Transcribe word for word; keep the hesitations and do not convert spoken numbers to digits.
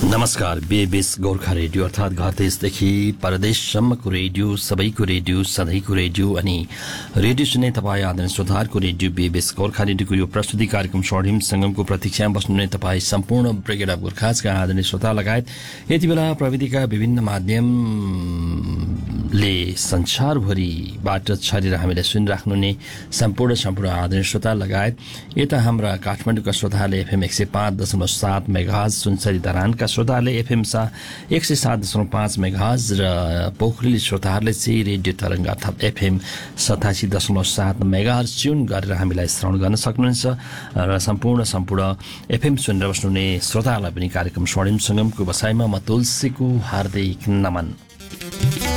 नमस्कार। बेबेस गोर्खा रेडियो अर्थात् घर देशदेखि परदेशसम्मको रेडियो, सबैको रेडियो, सधैँको रेडियो अनि रेडियो सुन्ने तपाईँ आदरणीय श्रोताहरूको रेडियो बेबेस गोर्खा रेडियोको यो प्रस्तुति कार्यक्रम स्वर्णिम संगमको प्रतीक्षामा बस्नुहुने तपाईँ सम्पूर्ण ब्रिगेड अफ गोर्खाजका आदरणीय श्रोता लगायत यति बेला प्रविधिका विभिन्न माध्यमले संसारभरिबाट छरेर हामीलाई सुनिराख्नुहुने सम्पूर्ण सम्पूर्ण आदरणीय श्रोता लगायत यता हाम्रा काठमाडौँका श्रोताहरूले एफएम एक सय पाँच दशमलव सात मेगाहर्ज, सुनसरी धरानका श्रोताहरूले एफएम सा एक सय सात दशमलव पाँच मेगाहर्ज र पोखरेली श्रोताहरूले चाहिँ रेडियो तरंग अर्थात् एफएम सतासी दशमलव सात मेगाहर्ज ट्युन गरेर हामीलाई श्रवण गर्न सक्नुहुन्छ र सम्पूर्ण सम्पूर्ण एफएम सुनेर बस्नुहुने श्रोताहरूलाई पनि कार्यक्रम स्वर्णिम संगमको बसाइमा म तुलसीको हार्दिक नमन।